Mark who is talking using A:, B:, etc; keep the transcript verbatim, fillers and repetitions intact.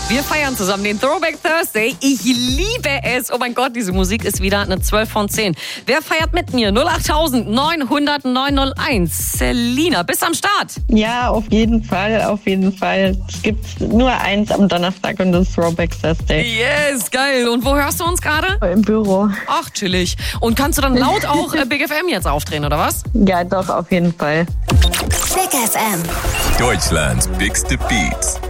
A: Wir feiern zusammen den Throwback Thursday. Ich liebe es. Oh mein Gott, diese Musik ist wieder eine zwölf von zehn. Wer feiert mit mir? null acht neun null null neun null eins. Selina, bist am Start?
B: Ja, auf jeden Fall, auf jeden Fall. Es gibt nur eins am Donnerstag und das ist Throwback Thursday.
A: Yes, geil. Und wo hörst du uns gerade?
B: Im Büro.
A: Ach, chillig. Und kannst du dann laut auch äh, Big F M jetzt aufdrehen, oder was?
B: Ja, doch, auf jeden Fall.
C: Big F M.
D: Deutschlands bigste Beats.